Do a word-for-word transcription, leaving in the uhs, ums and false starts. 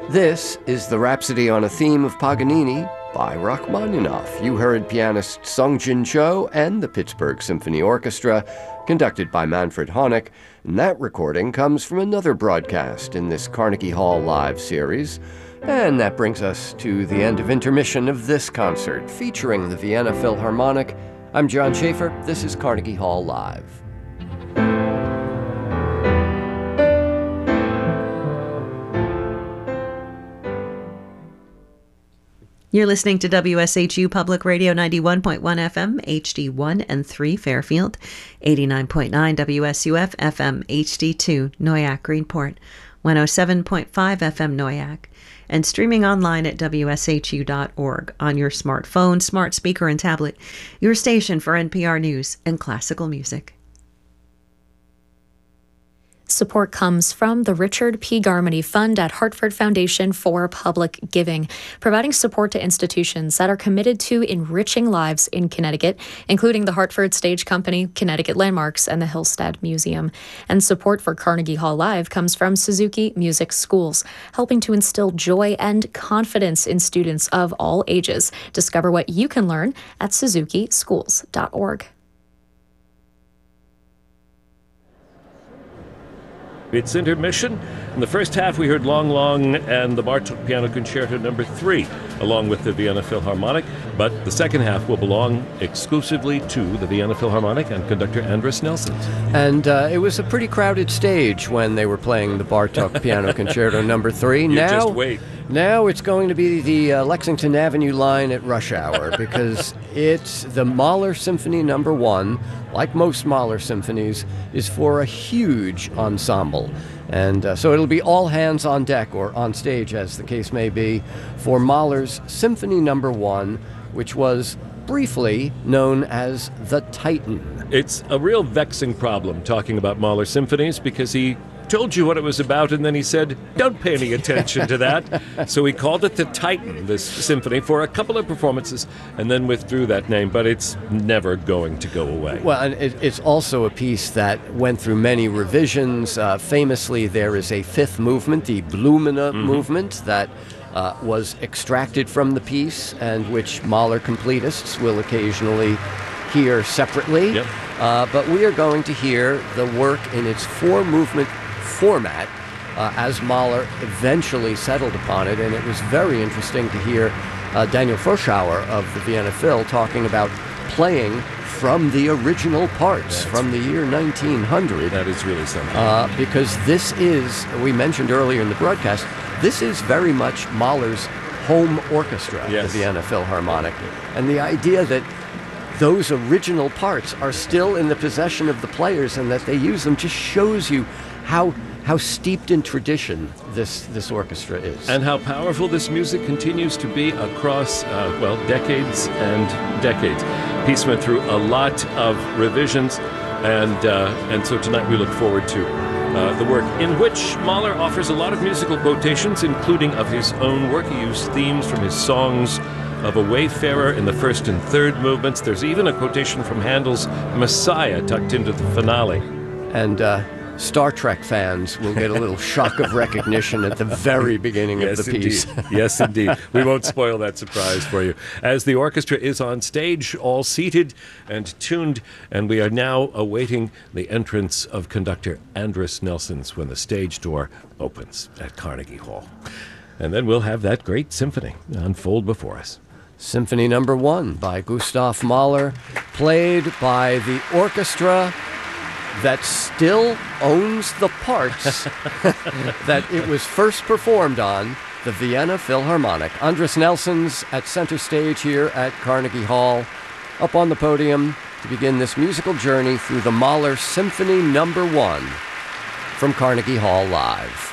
This is the Rhapsody on a Theme of Paganini by Rachmaninoff. You heard pianist Sung-Jin Cho and the Pittsburgh Symphony Orchestra, conducted by Manfred Honeck. And that recording comes from another broadcast in this Carnegie Hall Live series. And that brings us to the end of intermission of this concert, featuring the Vienna Philharmonic. I'm John Schaefer. This is Carnegie Hall Live. You're listening to W S H U Public Radio ninety-one point one F M, H D one and three Fairfield, eighty-nine point nine W S U F F M, H D two Noyak Greenport, one oh seven point five F M Noyak, and streaming online at W S H U dot org on your smartphone, smart speaker, and tablet, your station for N P R News and classical music. Support comes from the Richard P. Garmany Fund at Hartford Foundation for Public Giving, providing support to institutions that are committed to enriching lives in Connecticut, including the Hartford Stage Company, Connecticut Landmarks, and the Hillstead Museum. And support for Carnegie Hall Live comes from Suzuki Music Schools, helping to instill joy and confidence in students of all ages. Discover what you can learn at suzuki schools dot org. It's intermission. In the first half, we heard Long Long and the Bartók Piano Concerto number three, along with the Vienna Philharmonic. But the second half will belong exclusively to the Vienna Philharmonic and conductor Andris Nelsons. And uh, it was a pretty crowded stage when they were playing the Bartók Piano Concerto number three. You now, just wait. Now it's going to be the uh, Lexington Avenue line at rush hour because it's the Mahler Symphony number one. Like most Mahler symphonies, is for a huge ensemble. And uh, so it'll be all hands on deck, or on stage as the case may be, for Mahler's Symphony number one, which was briefly known as the Titan. It's a real vexing problem talking about Mahler symphonies because he told you what it was about, and then he said, don't pay any attention to that. So he called it the Titan, this symphony, for a couple of performances, and then withdrew that name, but it's never going to go away. Well, and it, it's also a piece that went through many revisions. Uh, famously, there is a fifth movement, the Blumina mm-hmm. movement, that uh, was extracted from the piece, and which Mahler completists will occasionally hear separately. Yep. Uh, but we are going to hear the work in its four-movement format uh, as Mahler eventually settled upon it, and it was very interesting to hear uh, Daniel Froschauer of the Vienna Phil talking about playing from the original parts That's, from the year nineteen hundred. That is really something. Uh, because this is, we mentioned earlier in the broadcast, this is very much Mahler's home orchestra, yes. the Vienna Philharmonic. And the idea that those original parts are still in the possession of the players and that they use them just shows you how how steeped in tradition this this orchestra is. And how powerful this music continues to be across, uh, well, decades and decades. Piece went through a lot of revisions, and uh, and so tonight we look forward to uh, the work in which Mahler offers a lot of musical quotations, including of his own work. He used themes from his songs of a Wayfarer in the first and third movements. There's even a quotation from Handel's Messiah tucked into the finale. And uh, Star Trek fans will get a little shock of recognition at the very beginning yes, of the piece. Indeed. Yes, indeed. We won't spoil that surprise for you. As the orchestra is on stage, all seated and tuned, and we are now awaiting the entrance of conductor Andris Nelsons when the stage door opens at Carnegie Hall. And then we'll have that great symphony unfold before us. Symphony number one by Gustav Mahler, played by the orchestra that still owns the parts that it was first performed on, the Vienna Philharmonic. Andris Nelsons at center stage here at Carnegie Hall, up on the podium to begin this musical journey through the Mahler Symphony number one from Carnegie Hall Live.